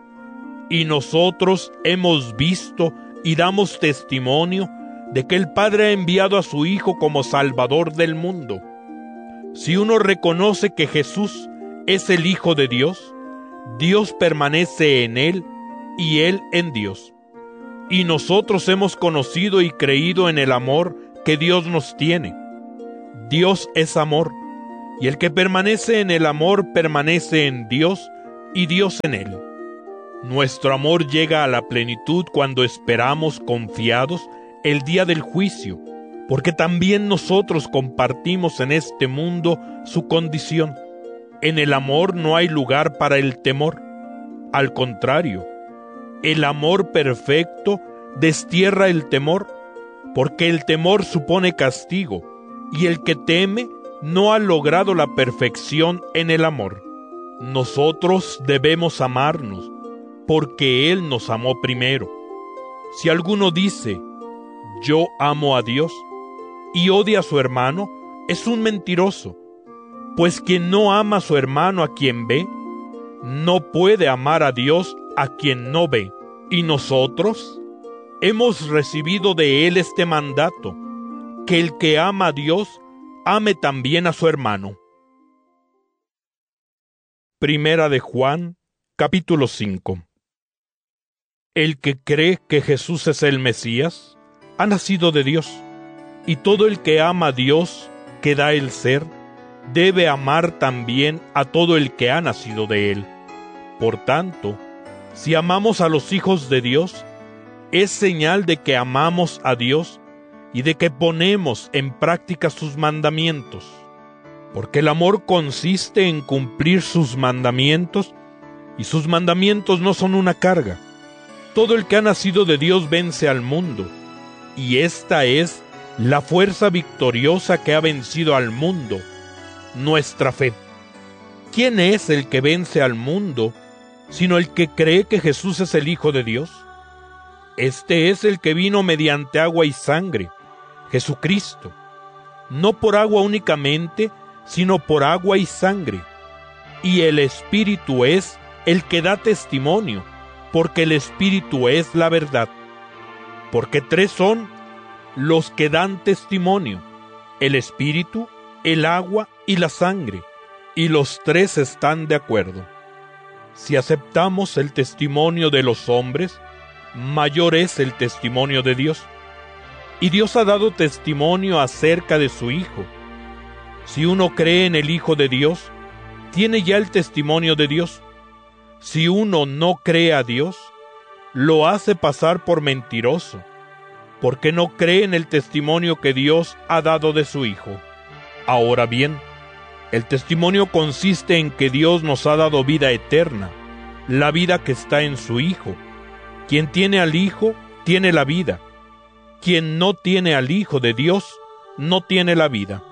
Y nosotros hemos visto y damos testimonio de que el Padre ha enviado a su Hijo como Salvador del mundo. Si uno reconoce que Jesús es el Hijo de Dios, Dios permanece en Él y Él en Dios. y nosotros hemos conocido y creído en el amor que Dios nos tiene. Dios es amor, y el que permanece en el amor permanece en Dios y Dios en él. Nuestro amor llega a la plenitud cuando esperamos confiados el día del juicio, porque también nosotros compartimos en este mundo su condición. En el amor no hay lugar para el temor. Al contrario, el amor perfecto destierra el temor, porque el temor supone castigo, y el que teme no ha logrado la perfección en el amor. Nosotros debemos amarnos, porque Él nos amó primero. Si alguno dice, yo amo a Dios, y odia a su hermano, es un mentiroso, pues quien no ama a su hermano a quien ve, no puede amar a Dios a quien no ve. Y nosotros hemos recibido de Él este mandato, que el que ama a Dios, ame también a su hermano. Primera de Juan, capítulo cinco. El que cree que Jesús es el Mesías, ha nacido de Dios, y todo el que ama a Dios, que da el ser, debe amar también a todo el que ha nacido de Él. Por tanto, si amamos a los hijos de Dios, es señal de que amamos a Dios y de que ponemos en práctica sus mandamientos. Porque el amor consiste en cumplir sus mandamientos, y sus mandamientos no son una carga. Todo el que ha nacido de Dios vence al mundo, y esta es la fuerza victoriosa que ha vencido al mundo, nuestra fe. ¿Quién es el que vence al mundo, sino el que cree que Jesús es el Hijo de Dios? Este es el que vino mediante agua y sangre, Jesucristo, no por agua únicamente, sino por agua y sangre. Y el Espíritu es el que da testimonio, porque el Espíritu es la verdad. Porque tres son los que dan testimonio: el Espíritu, el agua y la sangre, y los tres están de acuerdo. Si aceptamos el testimonio de los hombres, mayor es el testimonio de Dios. Y Dios ha dado testimonio acerca de su Hijo. Si uno cree en el Hijo de Dios, tiene ya el testimonio de Dios. Si uno no cree a Dios, lo hace pasar por mentiroso, porque no cree en el testimonio que Dios ha dado de su Hijo. Ahora bien, el testimonio consiste en que Dios nos ha dado vida eterna, la vida que está en su Hijo. Quien tiene al Hijo, tiene la vida. Quien no tiene al Hijo de Dios, no tiene la vida.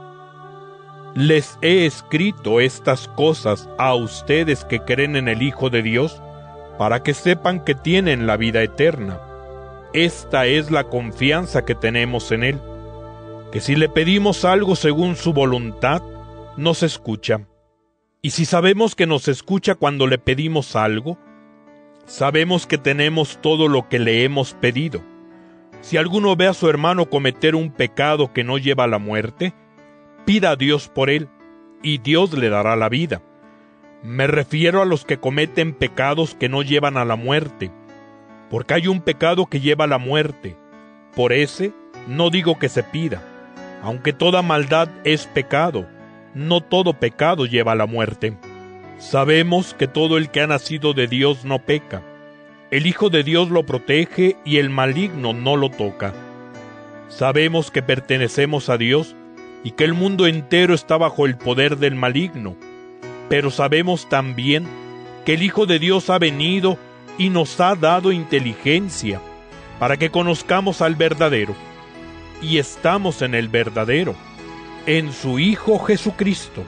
Les he escrito estas cosas a ustedes que creen en el Hijo de Dios, para que sepan que tienen la vida eterna. Esta es la confianza que tenemos en Él, que si le pedimos algo según su voluntad, nos escucha. Y si sabemos que nos escucha cuando le pedimos algo, sabemos que tenemos todo lo que le hemos pedido. Si alguno ve a su hermano cometer un pecado que no lleva a la muerte, pida a Dios por él, y Dios le dará la vida. Me refiero a los que cometen pecados que no llevan a la muerte, porque hay un pecado que lleva a la muerte. Por ese no digo que se pida, aunque toda maldad es pecado, no todo pecado lleva a la muerte. Sabemos que todo el que ha nacido de Dios no peca. El Hijo de Dios lo protege y el maligno no lo toca. Sabemos que pertenecemos a Dios y que el mundo entero está bajo el poder del maligno, pero sabemos también que el Hijo de Dios ha venido y nos ha dado inteligencia para que conozcamos al verdadero, y estamos en el verdadero, en su Hijo Jesucristo.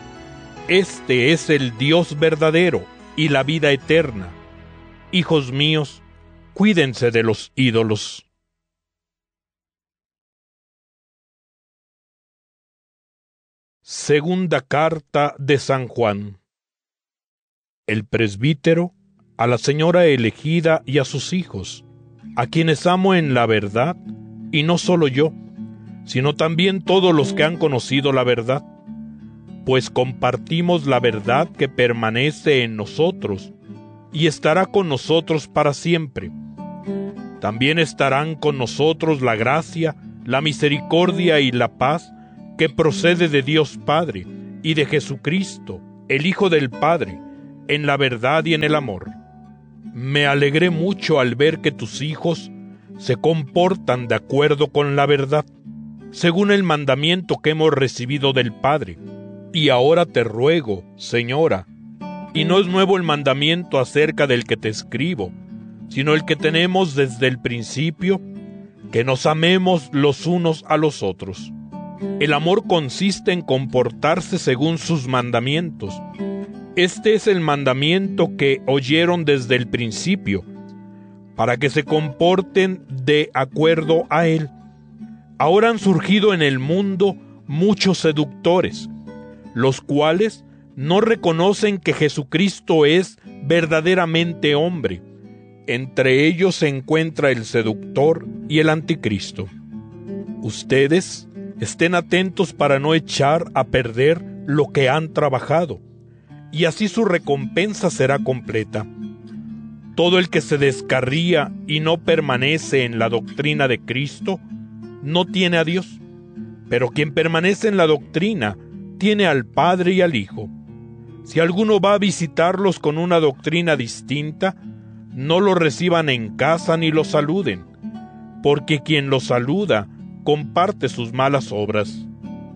Este es el Dios verdadero y la vida eterna. Hijos míos, cuídense de los ídolos. Segunda carta de San Juan. El presbítero, a la señora elegida y a sus hijos, a quienes amo en la verdad, y no solo yo, sino también todos los que han conocido la verdad, pues compartimos la verdad que permanece en nosotros y estará con nosotros para siempre. también estarán con nosotros la gracia, la misericordia y la paz que procede de Dios Padre y de Jesucristo, el Hijo del Padre, en la verdad y en el amor. Me alegré mucho al ver que tus hijos se comportan de acuerdo con la verdad, según el mandamiento que hemos recibido del Padre. Y ahora te ruego, Señora, y no es nuevo el mandamiento acerca del que te escribo, sino el que tenemos desde el principio, que nos amemos los unos a los otros. El amor consiste en comportarse según sus mandamientos. Este es el mandamiento que oyeron desde el principio, para que se comporten de acuerdo a él. Ahora han surgido en el mundo muchos seductores, los cuales no reconocen que Jesucristo es verdaderamente hombre. Entre ellos se encuentra el seductor y el anticristo. Ustedes estén atentos para no echar a perder lo que han trabajado, y así su recompensa será completa. Todo el que se descarría y no permanece en la doctrina de Cristo, no tiene a Dios, pero quien permanece en la doctrina, tiene al Padre y al Hijo. Si alguno va a visitarlos con una doctrina distinta, no lo reciban en casa ni lo saluden, porque quien los saluda comparte sus malas obras.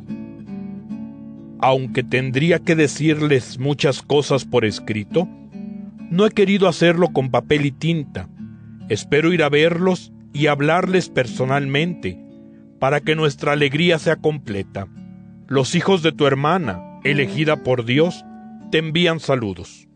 Aunque tendría que decirles muchas cosas por escrito, no he querido hacerlo con papel y tinta. Espero ir a verlos y hablarles personalmente, para que nuestra alegría sea completa. Los hijos de tu hermana, elegida por Dios, te envían saludos.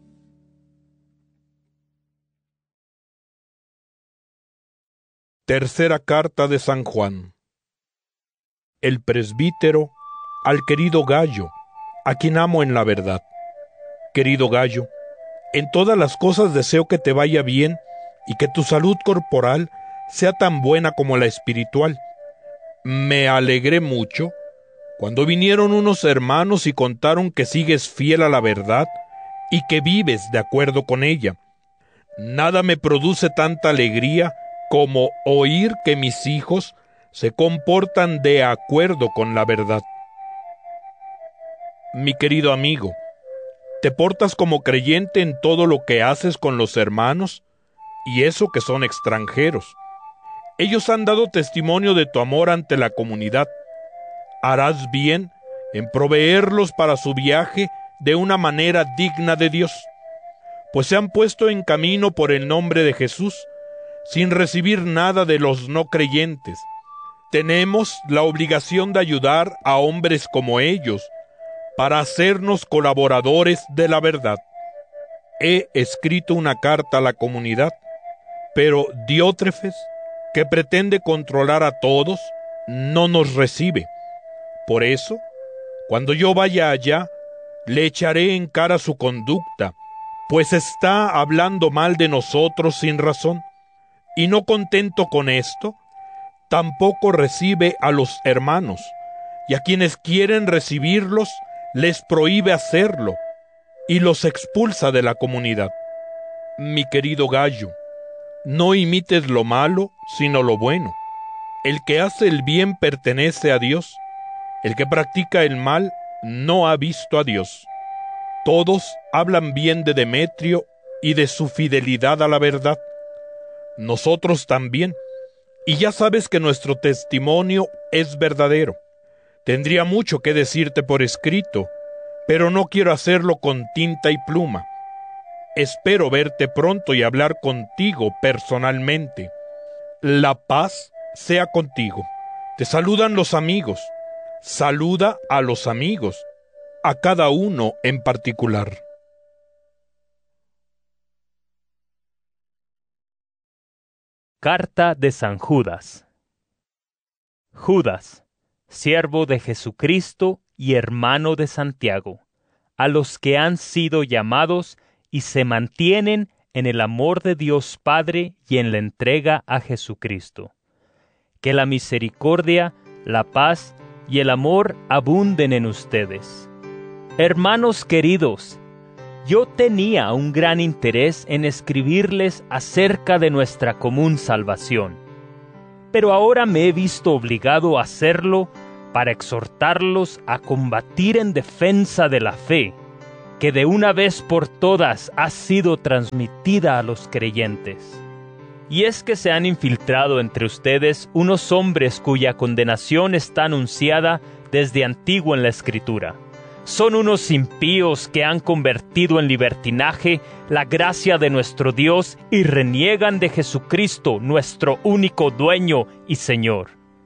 Tercera carta de San Juan. El presbítero al querido Gayo, a quien amo en la verdad. Querido Gayo, en todas las cosas deseo que te vaya bien y que tu salud corporal sea tan buena como la espiritual. Me alegré mucho cuando vinieron unos hermanos y contaron que sigues fiel a la verdad y que vives de acuerdo con ella. Nada me produce tanta alegría como oír que mis hijos se comportan de acuerdo con la verdad. Mi querido amigo, ¿te portas como creyente en todo lo que haces con los hermanos? Y eso que son extranjeros. Ellos han dado testimonio de tu amor ante la comunidad. Harás bien en proveerlos para su viaje de una manera digna de Dios, pues se han puesto en camino por el nombre de Jesús, sin recibir nada de los no creyentes. Tenemos la obligación de ayudar a hombres como ellos, para hacernos colaboradores de la verdad. He escrito una carta a la comunidad, pero Diótrefes, que pretende controlar a todos, no nos recibe. Por eso, cuando yo vaya allá, le echaré en cara su conducta, pues está hablando mal de nosotros sin razón. Y no contento con esto, tampoco recibe a los hermanos, y a quienes quieren recibirlos, les prohíbe hacerlo, y los expulsa de la comunidad. Mi querido Gayo, no imites lo malo, sino lo bueno. El que hace el bien pertenece a Dios. El que practica el mal no ha visto a Dios. Todos hablan bien de Demetrio y de su fidelidad a la verdad. Nosotros también, y ya sabes que nuestro testimonio es verdadero. Tendría mucho que decirte por escrito, pero no quiero hacerlo con tinta y pluma. Espero verte pronto y hablar contigo personalmente. La paz sea contigo. Te saludan los amigos. Saluda a los amigos, a cada uno en particular. Carta de San Judas. Judas, siervo de Jesucristo y hermano de Santiago, a los que han sido llamados y se mantienen en el amor de Dios Padre y en la entrega a Jesucristo. Que la misericordia, la paz y el amor abunden en ustedes. Hermanos queridos, yo tenía un gran interés en escribirles acerca de nuestra común salvación, pero ahora me he visto obligado a hacerlo para exhortarlos a combatir en defensa de la fe, que de una vez por todas ha sido transmitida a los creyentes. Y es que se han infiltrado entre ustedes unos hombres cuya condenación está anunciada desde antiguo en la Escritura. Son unos impíos que han convertido en libertinaje la gracia de nuestro Dios y reniegan de Jesucristo, nuestro único dueño y Señor.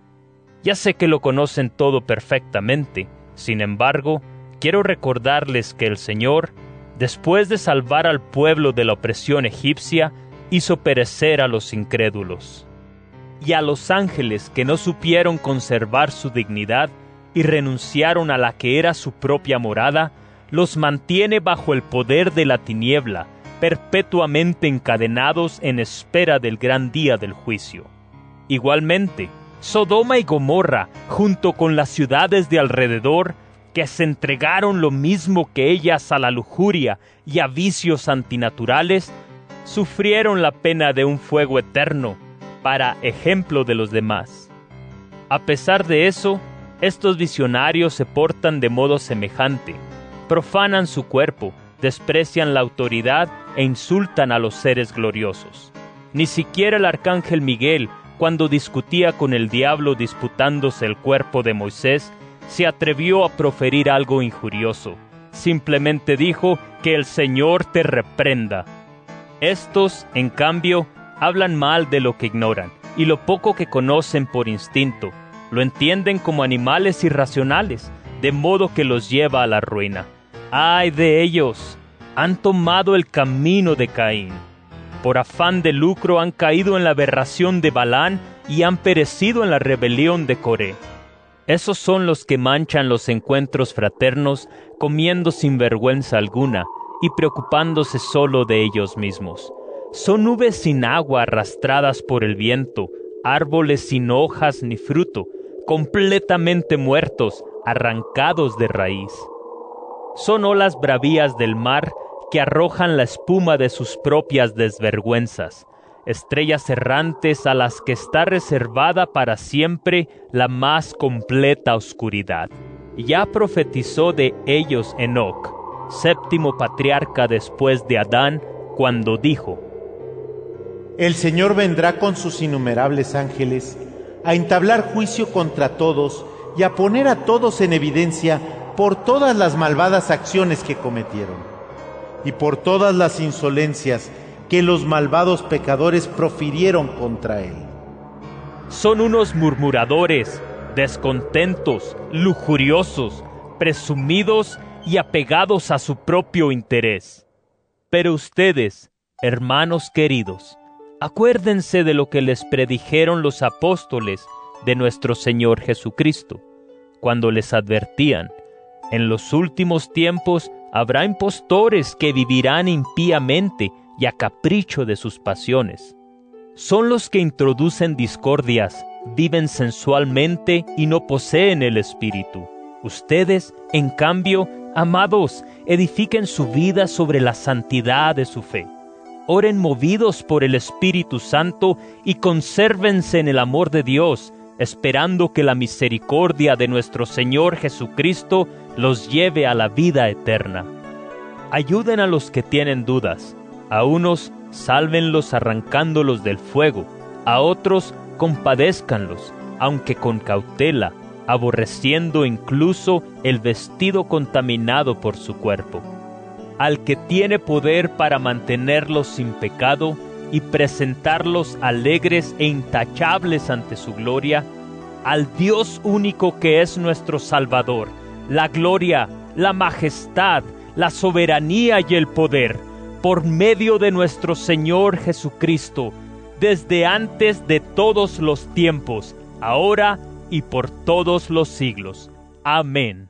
Ya sé que lo conocen todo perfectamente, sin embargo, quiero recordarles que el Señor, después de salvar al pueblo de la opresión egipcia, hizo perecer a los incrédulos. Y a los ángeles que no supieron conservar su dignidad y renunciaron a la que era su propia morada, los mantiene bajo el poder de la tiniebla, perpetuamente encadenados en espera del gran día del juicio. Igualmente, Sodoma y Gomorra, junto con las ciudades de alrededor, que se entregaron lo mismo que ellas a la lujuria y a vicios antinaturales, sufrieron la pena de un fuego eterno, para ejemplo de los demás. A pesar de eso, estos visionarios se portan de modo semejante, profanan su cuerpo, desprecian la autoridad e insultan a los seres gloriosos. Ni siquiera el arcángel Miguel, cuando discutía con el diablo disputándose el cuerpo de Moisés, se atrevió a proferir algo injurioso. Simplemente dijo que el Señor te reprenda. Estos, en cambio, hablan mal de lo que ignoran, y lo poco que conocen por instinto, lo entienden como animales irracionales, de modo que los lleva a la ruina. ¡Ay de ellos! Han tomado el camino de Caín. Por afán de lucro han caído en la aberración de Balán y han perecido en la rebelión de Coré. Esos son los que manchan los encuentros fraternos, comiendo sin vergüenza alguna y preocupándose solo de ellos mismos. Son nubes sin agua arrastradas por el viento, árboles sin hojas ni fruto, completamente muertos, arrancados de raíz. Son olas bravías del mar que arrojan la espuma de sus propias desvergüenzas, estrellas errantes a las que está reservada para siempre la más completa oscuridad. Ya profetizó de ellos Enoc, séptimo patriarca después de Adán, cuando dijo: El Señor vendrá con sus innumerables ángeles a entablar juicio contra todos y a poner a todos en evidencia por todas las malvadas acciones que cometieron y por todas las insolencias que los malvados pecadores profirieron contra él. Son unos murmuradores, descontentos, lujuriosos, presumidos y apegados a su propio interés. Pero ustedes, hermanos queridos, acuérdense de lo que les predijeron los apóstoles de nuestro Señor Jesucristo, cuando les advertían: en los últimos tiempos habrá impostores que vivirán impíamente y a capricho de sus pasiones. Son los que introducen discordias, viven sensualmente y no poseen el Espíritu. Ustedes, en cambio, amados, edifiquen su vida sobre la santidad de su fe. Oren movidos por el Espíritu Santo y consérvense en el amor de Dios, esperando que la misericordia de nuestro Señor Jesucristo los lleve a la vida eterna. Ayuden a los que tienen dudas. A unos, sálvenlos arrancándolos del fuego. A otros, compadézcanlos, aunque con cautela, aborreciendo incluso el vestido contaminado por su cuerpo. Al que tiene poder para mantenerlos sin pecado y presentarlos alegres e intachables ante su gloria, al Dios único que es nuestro Salvador, la gloria, la majestad, la soberanía y el poder, por medio de nuestro Señor Jesucristo, desde antes de todos los tiempos, ahora y por todos los siglos. Amén.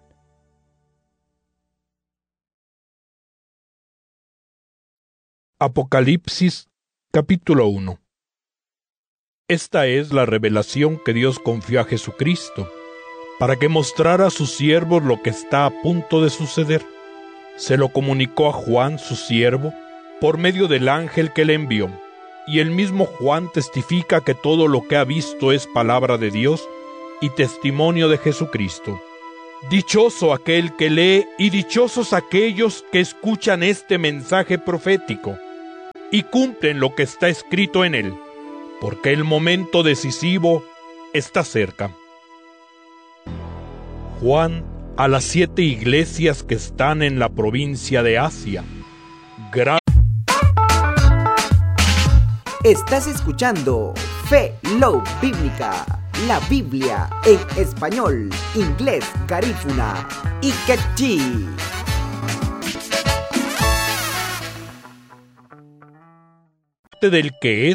Apocalipsis, capítulo uno. Esta es la revelación que Dios confió a Jesucristo, para que mostrara a sus siervos lo que está a punto de suceder. Se lo comunicó a Juan, su siervo, por medio del ángel que le envió. Y el mismo Juan testifica que todo lo que ha visto es palabra de Dios y testimonio de Jesucristo. Dichoso aquel que lee y dichosos aquellos que escuchan este mensaje profético y cumplen lo que está escrito en él, porque el momento decisivo está cerca. Juan a las siete iglesias que están en la provincia de Asia. Gra- Estás escuchando Fe Love Bíblica, la Biblia en español, inglés, garífuna y quechí. Del que es